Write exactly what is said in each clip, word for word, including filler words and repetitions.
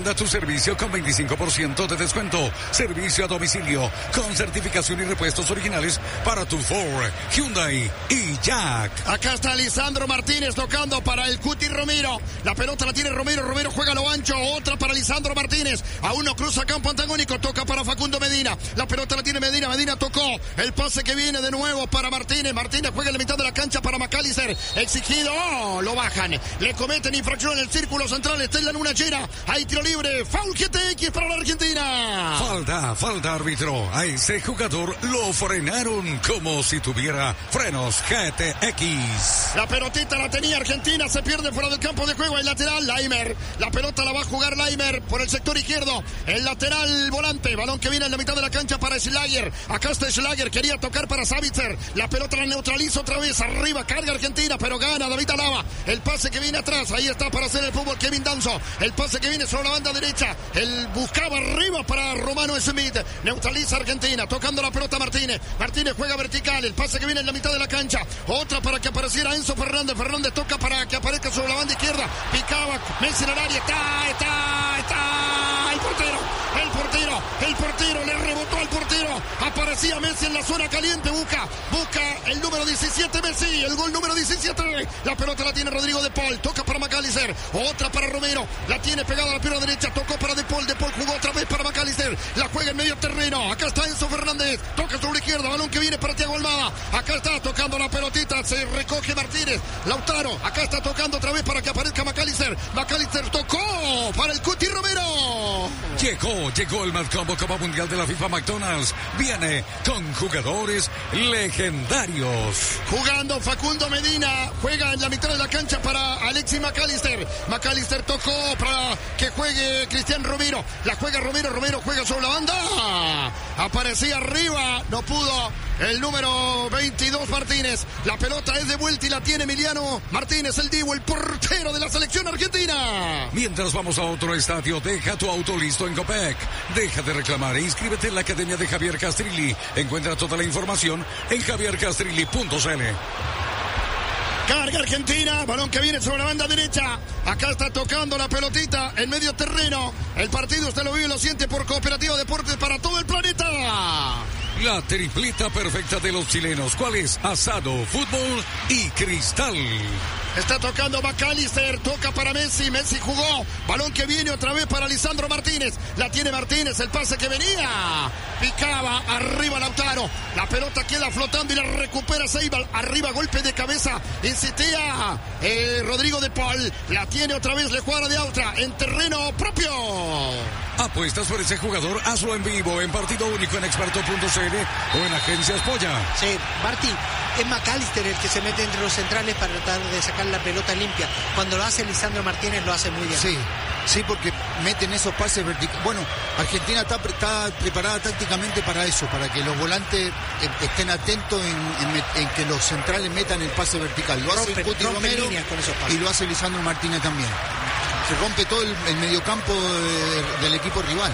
Agenda tu servicio con veinticinco por ciento de descuento. Servicio a domicilio con certificación y repuestos originales para tu Ford, Hyundai y Jack. Acá está Lisandro Martínez tocando para el Cuti Romero. La pelota la tiene Romero. Romero juega a lo ancho. Otra para Lisandro Martínez. A uno cruza campo antagónico. Toca para Facundo Medina. La pelota la tiene Medina. Medina tocó. El pase que viene de nuevo para Martínez. Martínez juega en la mitad de la cancha para McAllister. Exigido. Oh, lo bajan. Le cometen infracción en el círculo central. Está en la luna llena. Hay tiro libre. Foul G T X para la Argentina. Falta, falta árbitro. A ese jugador lo frenaron como si tuviera frenos G T X. La pelotita la tenía Argentina. Se pierde fuera del campo de juego. El lateral, Laimer. La pelota la va a jugar Laimer por el sector izquierdo. El lateral volante. Balón que viene en la mitad de la cancha para Schlager. Acá está Schlager. Quería tocar para Savitzer. La pelota la neutraliza otra vez. Arriba carga Argentina, pero gana David Alaba. El pase que viene atrás. Ahí está para hacer el fútbol Kevin Danzo. El pase que viene sobre la banda derecha. El buscaba arriba para Romano Smith. Neutraliza Argentina. Tocando la pelota Martínez. Martínez juega vertical. El pase que viene en la mitad de la cancha. Otra para que apareciera Enzo Fernández. Fernández toca para que aparezca sobre la banda izquierda. Picaba Messi en el área. Está, está, está. El portero. El portero. El portero. Le rebotó al portero. Aparecía Messi en la zona caliente. Busca. Busca el número diecisiete Messi. El gol número diecisiete. La pelota la tiene Rodrigo de Paul. Toca para McAllister. Otra para Romero. La tiene pegada a la pierna derecha. Tocó para De Paul. De Paul jugó otra vez para McAllister. La juega en medio terreno. Acá está Enzo Fernández. Toca sobre la izquierda. Balón que viene para Thiago Almada. Acá está tocando la pelotita. Se recoge Martínez. Lautaro. Acá está tocando otra vez para que aparezca McAllister. McAllister tocó para el Cuti Romero. Llegó, llegó el más combo Copa Mundial de la FIFA McDonald's. Viene con jugadores legendarios. Jugando Facundo Medina. Juega en la mitad de la cancha para Alexis McAllister. McAllister tocó para que juegue Cristian Romero. La juega Romero. Romero juega sobre la banda. Aparecía arriba. No pudo el número veintidós Martínez. La pelota es de vuelta y la tiene Emiliano Martínez, el Divo, el portero de la selección argentina. Mientras vamos a otro estadio, deja tu auto listo en Copec. Deja de reclamar e inscríbete en la Academia de Javier Castrilli. Encuentra toda la información en javier castrilli punto c l. Carga Argentina, balón que viene sobre la banda derecha. Acá está tocando la pelotita en medio terreno. El partido usted lo vive y lo siente por Cooperativa Deportes para todo el planeta. La tripleta perfecta de los chilenos. ¿Cuál es? Asado, fútbol y cristal. Está tocando McAllister, toca para Messi, Messi jugó, balón que viene otra vez para Lisandro Martínez, la tiene Martínez, el pase que venía, picaba, arriba Lautaro, la pelota queda flotando y la recupera Ceibal, arriba golpe de cabeza, insistía eh, Rodrigo de Paul, la tiene otra vez, le cuadra de otra, en terreno propio. Apuestas por ese jugador, hazlo en vivo, en partido único en experto punto c l o en Agencias Polla. Sí, Martí, es McAllister el que se mete entre los centrales para tratar de sacar la pelota limpia. Cuando lo hace Lisandro Martínez lo hace muy bien. Sí, sí, porque meten esos pases verticales. Bueno, Argentina está, está preparada tácticamente para eso, para que los volantes estén atentos en, en, en que los centrales metan el pase vertical. Lo hace Cuti Romero y lo hace Lisandro Martínez también. Se rompe todo el, el mediocampo de, del equipo rival.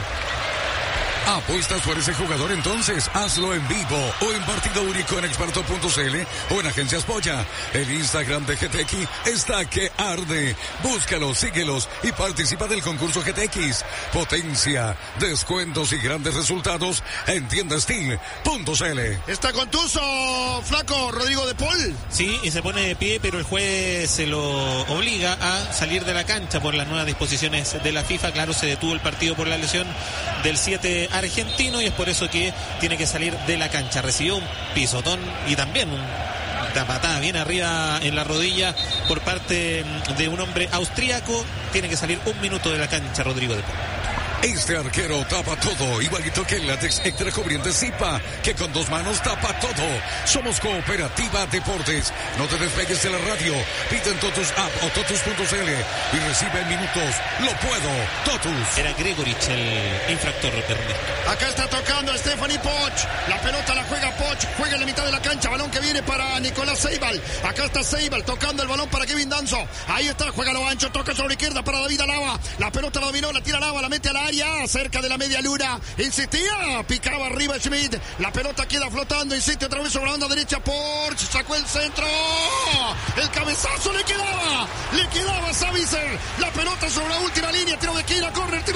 Apuestas por ese jugador, entonces hazlo en vivo o en partido único en experto punto c l o en Agencias Polla. El Instagram de G T X está que arde. Búscalos, síguelos y participa del concurso G T X. Potencia, descuentos y grandes resultados en tienda steel punto c l. Está contuso, flaco, Rodrigo de Paul. Sí, y se pone de pie, pero el juez se lo obliga a salir de la cancha por las nuevas disposiciones de la FIFA. Claro, se detuvo el partido por la lesión del siete argentino y es por eso que tiene que salir de la cancha. Recibió un pisotón y también un patada bien arriba en la rodilla por parte de un hombre austríaco. Tiene que salir un minuto de la cancha Rodrigo de Paul. Este arquero tapa todo, igualito que el látex extra cubriente Zipa, que con dos manos tapa todo. Somos Cooperativa Deportes. No te despegues de la radio. Pide en Totus App o Totus punto c l y recibe en minutos. Lo puedo, Totus. Era Gregorich el infractor, Ernesto. Acá está tocando a Stephanie Poch. La pelota la juega Poch. Juega en la mitad de la cancha. Balón que viene para Nicolás Ceibal. Acá está Ceibal tocando el balón para Kevin Danzo. Ahí está, juega lo ancho. Toca sobre la izquierda para David Alaba. La pelota la dominó, la tira Alaba, la mete a la área, cerca de la media luna, insistía, picaba arriba Schmidt, la pelota queda flotando, insiste otra vez sobre la banda derecha, Porsche, sacó el centro, el cabezazo le quedaba, le quedaba a Savitzer, la pelota sobre la última línea, tiro de esquina, córner, tiro